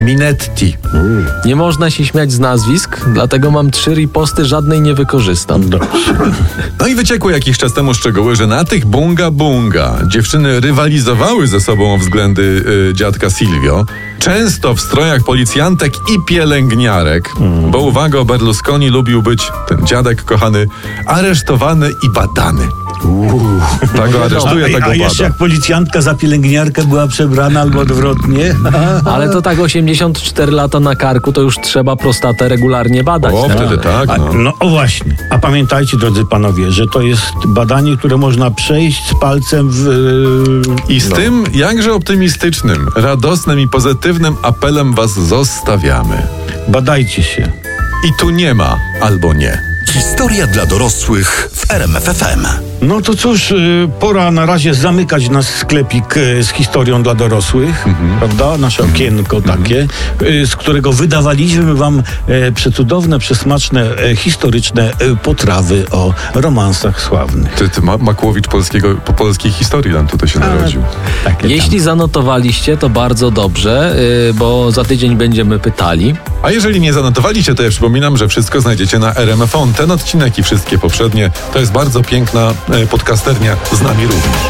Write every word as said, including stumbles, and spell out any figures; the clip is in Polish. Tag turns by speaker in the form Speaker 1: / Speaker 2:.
Speaker 1: Minetti.
Speaker 2: Nie można się śmiać z nazwisk, dlatego mam trzy riposty, żadnej nie wykorzystam.
Speaker 1: No i wyciekły jakiś czas temu szczegóły, że na tych bunga bunga dziewczyny rywalizowały ze sobą o względy y, dziadka Silvio. Często w strojach policjantek i pielęgniarek, mm. bo uwaga, Berlusconi lubił być, ten dziadek kochany, aresztowany i badany. Uuu. Tak go aresztuje, tak go
Speaker 3: A, a jeszcze
Speaker 1: bada.
Speaker 3: jak policjantka za pielęgniarkę była przebrana albo odwrotnie.
Speaker 2: Ale to tak osiemdziesiąt cztery lata na karku, to już trzeba prostatę regularnie badać.
Speaker 1: O,
Speaker 2: tak?
Speaker 1: wtedy tak,
Speaker 3: A,
Speaker 1: no.
Speaker 3: no o właśnie. A pamiętajcie, drodzy panowie, że to jest badanie, które można przejść z palcem w...
Speaker 1: I z
Speaker 3: no.
Speaker 1: tym jakże optymistycznym, radosnym i pozytywnym apelem was zostawiamy.
Speaker 3: Badajcie się.
Speaker 1: I tu nie ma albo nie.
Speaker 4: Historia dla dorosłych w R M F F M.
Speaker 3: No to cóż, y, pora na razie zamykać nasz sklepik y, z historią dla dorosłych,
Speaker 1: Mhm.
Speaker 3: prawda? Nasze okienko takie, y, z którego wydawaliśmy wam y, przecudowne, przesmaczne, y, historyczne y, potrawy o romansach sławnych.
Speaker 1: Ty, ty Ma- Makłowicz polskiego, po polskiej historii nam tutaj się narodził.
Speaker 3: Takie
Speaker 2: Jeśli zanotowaliście, to bardzo dobrze, yy, bo za tydzień będziemy pytali.
Speaker 1: A jeżeli nie zanotowaliście, to ja przypominam, że wszystko znajdziecie na R M F on. Ten odcinek i wszystkie poprzednie to jest bardzo piękna e, podcasternia z nami również.